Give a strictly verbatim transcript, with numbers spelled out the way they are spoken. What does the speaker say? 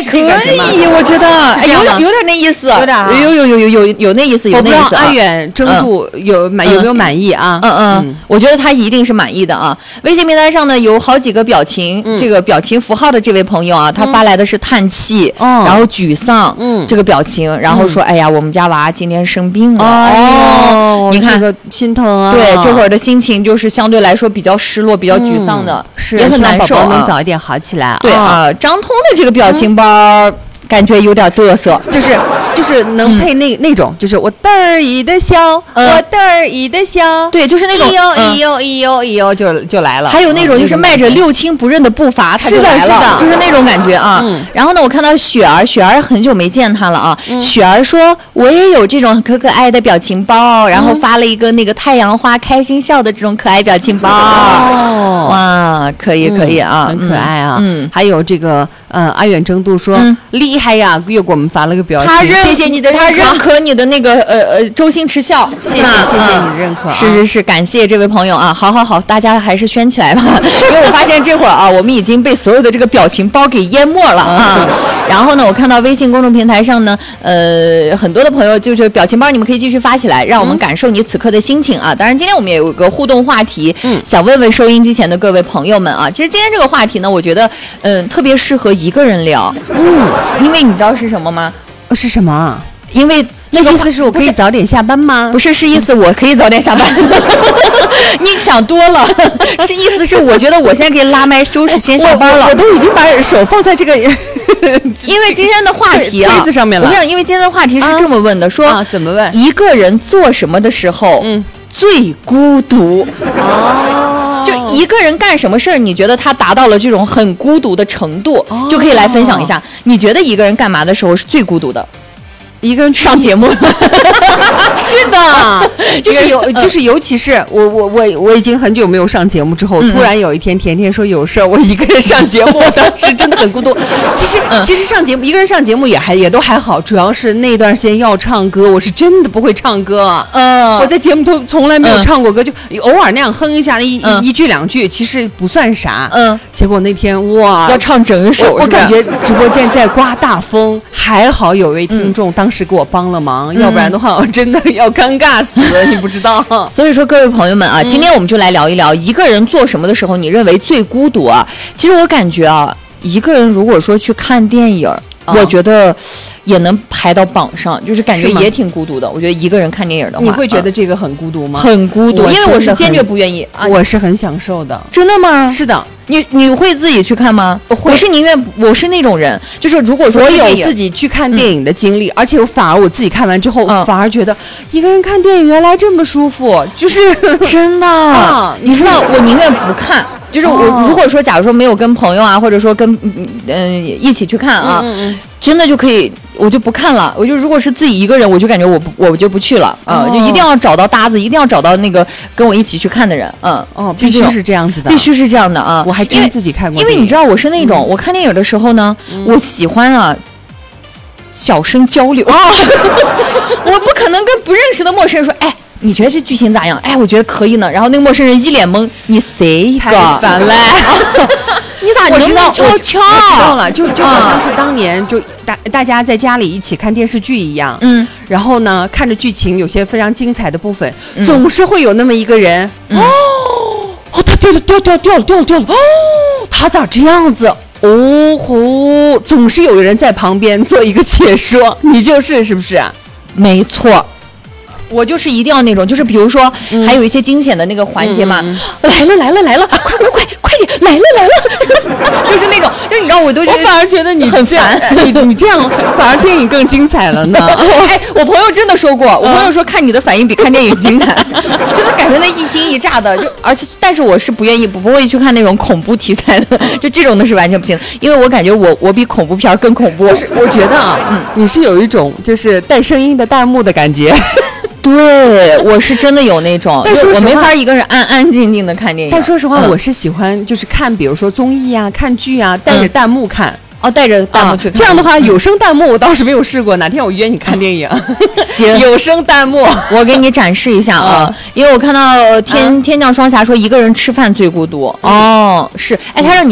是这个感觉吗？ 可以，我觉得哎，有点有点那意思， 有点、啊、 有有有有有有那意思，有那意思、啊。 我不知道阿远争度有满、嗯、有没有满意啊？ 嗯 嗯, 嗯，我觉得他一定是满意的啊。微信平台上呢有好几个表情、嗯，这个表情符号的这位朋友啊，他发来的是叹气，嗯、然后沮丧，嗯，这个表情，然后说、嗯、哎呀，我们家娃今天生病了， 哦，你看、这个、心疼啊。 对，这会儿的心情就是相对来说比较失落、比较沮丧的，嗯、 是也很难受、啊， 宝宝能早一点好起来。 对啊，张通的这个表情包。嗯感觉有点嘚瑟， 就是就是能配那、嗯、那种，就是我得意的笑，嗯、我得意的笑， 对，就是那种， 哎呦哎呦哎呦哎呦就就来了。 还有那种就是迈着六亲不认的步伐，他就来了，是的，是的，就是那种感觉啊。嗯、然后呢，我看到雪儿，雪儿很久没见他了啊。嗯、雪儿说，我也有这种可可爱的表情包，然后发了一个那个太阳花开心笑的这种可爱表情包。哦，哇，可以可以啊， 嗯、很可爱啊。嗯，还有这个呃，阿远争度说。嗯厉害呀！又给我们发了个表情， 他认谢谢你的认可， 他认可你的那个呃呃周星驰笑， 谢谢谢谢你的认可、啊， 是是是，感谢这位朋友啊！好好好，大家还是宣起来吧，因为我发现这会儿啊，我们已经被所有的这个表情包给淹没了啊。然后呢，我看到微信公众平台上呢，呃，很多的朋友就是表情包，你们可以继续发起来，让我们感受你此刻的心情啊。当然，今天我们也有一个互动话题，嗯，想问问收音机前的各位朋友们啊，其实今天这个话题呢，我觉得嗯、呃、特别适合一个人聊，嗯。因为你知道是什么吗？ 是什么？ 因为那个意思是我可以早点下班吗？ 不是，是意思我可以早点下班。你想多了，是意思是我觉得我现在可以拉麦收拾先下班了。 我, 我, 我都已经把手放在这个， 因为今天的话题啊， 推子上面了。 我想，因为今天的话题是这么问的，啊、说、 啊、怎么问？ 一个人做什么的时候，嗯，最孤独？哦。就一个人干什么事儿，你觉得他达到了这种很孤独的程度，哦、就可以来分享一下。你觉得一个人干嘛的时候是最孤独的？ 一个人上节目。 是的，就是尤就是尤其是我我我我已经很久没有上节目之后，嗯、突然有一天甜甜说有事儿，我一个人上节目，当时真的很孤独。其实、嗯、其实上节目一个人上节目也还也都还好，主要是那段时间要唱歌，我是真的不会唱歌。嗯，我在节目都从来没有唱过歌，嗯、就偶尔那样哼一下一、嗯、一句两句，其实不算啥。嗯，结果那天哇， 要唱整首， 我, 我感觉直播间在刮大风，还好有位听众当时给我帮了忙，嗯、要不然的话我真的要尴尬死了，你不知道。 所以说各位朋友们啊，今天我们就来聊一聊一个人做什么的时候你认为最孤独啊。其实我感觉啊，一个人如果说去看电影，哦、我觉得也能排到榜上，就是感觉也挺孤独的。我觉得一个人看电影的话， 你会觉得这个很孤独吗？ 很孤独，因为我是坚决不愿意啊。 我是很享受的。 真的吗？ 是的。 你你会自己去看吗？我会。我是宁愿我是那种人，就是如果说我有自己去看电影的经历，嗯、而且我反而我自己看完之后，嗯、反而觉得一个人看电影原来这么舒服，就是真的。啊、你知道，我宁愿不看。就是我如果说假如说没有跟朋友啊，或者说跟嗯、呃、一起去看啊，嗯嗯真的就可以，我就不看了。我就如果是自己一个人，我就感觉我不我就不去了啊、哦，就一定要找到搭子，一定要找到那个跟我一起去看的人。嗯哦，必须是这样子的， 必须是这样的啊！ 我还真自己看过， 因为你知道我是那种、嗯、我看电影的时候呢，嗯、我喜欢啊小声交流啊，我不可能跟不认识的陌生人说，哎。你觉得这剧情咋样？哎，我觉得可以呢。然后那个陌生人一脸懵，你谁个？ 烦嘞！ 你咋能那么悄悄？ 我知道了，就就好像是当年就大大家在家里一起看电视剧一样。嗯。然后呢，看着剧情有些非常精彩的部分，嗯、总是会有那么一个人，嗯、哦，哦，他掉了，掉掉掉了，掉了，掉了，哦，他咋这样子？哦吼，总是有人在旁边做一个解说，你就是是不是？ 没错。我就是一定要那种，就是比如说、嗯、还有一些惊险的那个环节嘛，嗯、来了来了来了，快快快快点，来了来了，就是那种，就你知道我都我反而觉得你很烦， 你你这样反而电影更精彩了呢。 哎，我朋友真的说过，我朋友说看你的反应比看电影精彩，就是感觉那一惊一乍的，就而且但是我是不愿意不不会去看那种恐怖题材的，就这种的是完全不行的，因为我感觉我我比恐怖片更恐怖。 就是我觉得啊，嗯，你是有一种就是带声音的弹幕的感觉。 对，我是真的有那种，但是我没法一个人安安静静的看电影。 但说实话，嗯、我是喜欢就是看，比如说综艺啊、看剧啊，带着弹幕看。嗯哦，带着弹幕去看、 啊，这样的话、嗯、有声弹幕我倒是没有试过。哪天我约你看电影， 行， 有声弹幕我给你展示一下啊，嗯、因为我看到天、嗯、天降双侠说一个人吃饭最孤独。哦，是，哎，他让你。